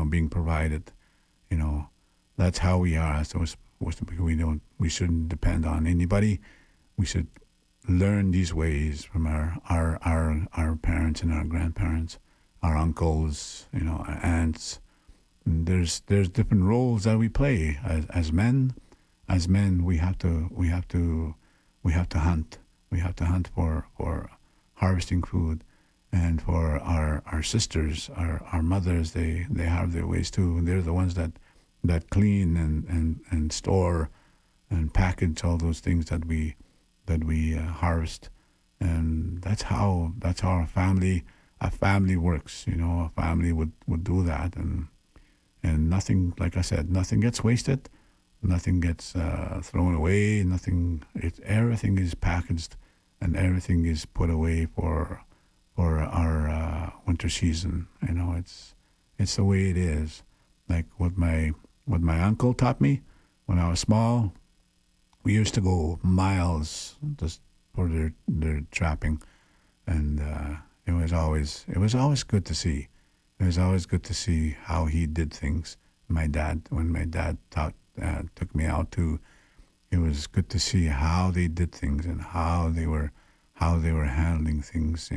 being provided. You know, that's how we are. So we shouldn't depend on anybody. We should learn these ways from our parents and our grandparents, our uncles, our aunts. And there's different roles that we play as men. As men, we have to hunt. We have to hunt for harvesting food, and for our sisters, our mothers, they have their ways too. They're the ones that clean and store and package all those things that we harvest, and that's how a family works. A family would do that, and nothing, like I said, nothing gets wasted, nothing gets thrown away, everything is packaged, and everything is put away for our winter season. It's the way it is. Like what my uncle taught me when I was small. We used to go miles just for their trapping, and it was always good to see. It was always good to see how he did things. When my dad took me out too, it was good to see how they did things and how they were handling things.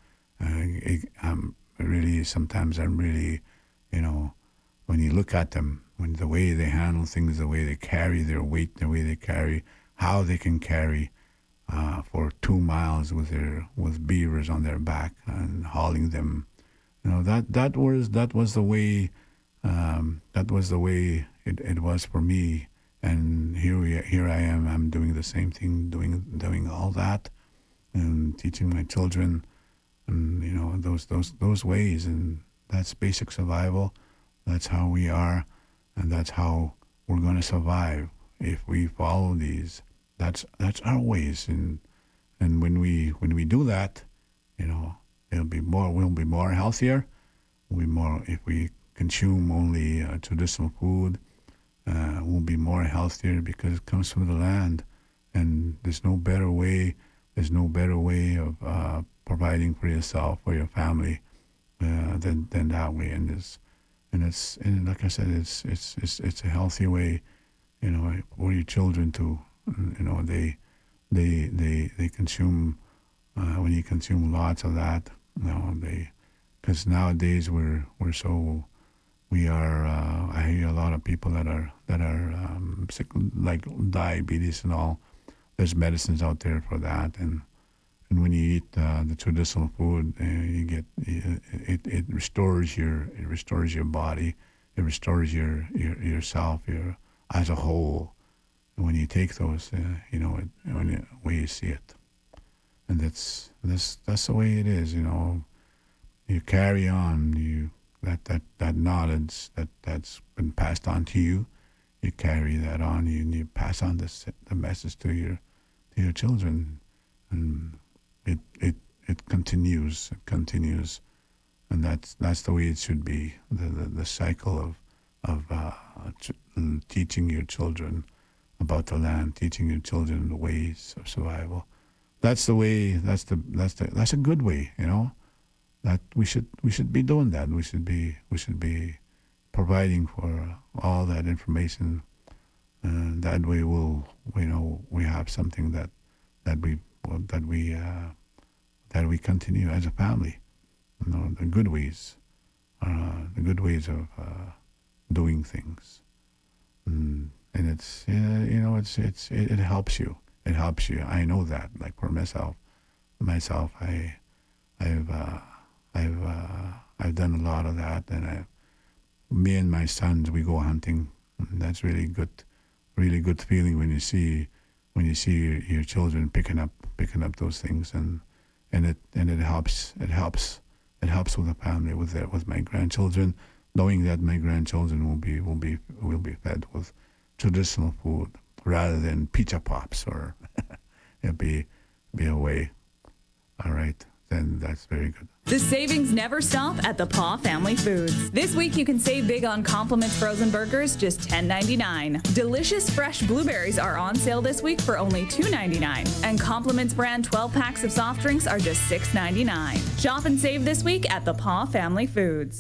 Sometimes I'm really, when you look at them, when the way they handle things, the way they carry their weight, the way they carry, how they can carry for 2 miles with beavers on their back and hauling them. That was the way it was for me. And here I am. I'm doing the same thing, doing all that, and teaching my children, and those ways. And that's basic survival. That's how we are, and that's how we're going to survive if we follow these. That's our ways, and when we do that, we'll be more healthier. We'll be more, if we consume only traditional food. We'll be more healthier because it comes from the land, and there's no better way. There's no better way of providing for yourself or your family than that way. And like I said, it's a healthy way, for your children to, they consume when you consume lots of that, because nowadays we are. I hear a lot of people that are sick, like diabetes and all. There's medicines out there for that, and when you eat the traditional food, you get it restores your body, it restores yourself as a whole. And when you take those, way you see it, and that's the way it is. You carry on that knowledge that's been passed on to you. You carry that on, and you pass on the message to your children, and it continues, and that's the way it should be. The cycle of teaching your children about the land, teaching your children the ways of survival. That's the way. That's a good way. That we should be doing that. We should be providing for all that information, and that way we have something that we continue as a family. The good ways of doing things, and it helps you. It helps you. I know that. Like for myself, I've done a lot of that, and me and my sons, we go hunting. And that's really good feeling when you see your children picking up those things, and it helps with the family, with my grandchildren, knowing that my grandchildren will be fed with traditional food rather than pizza pops, or it'll be a way. All right. Then that's very good. The savings never stop at the Paw Family Foods. This week you can save big on Compliments frozen burgers, just $10.99. Delicious fresh blueberries are on sale this week for only $2.99. And Compliments brand 12 packs of soft drinks are just $6.99. Shop and save this week at the Paw Family Foods.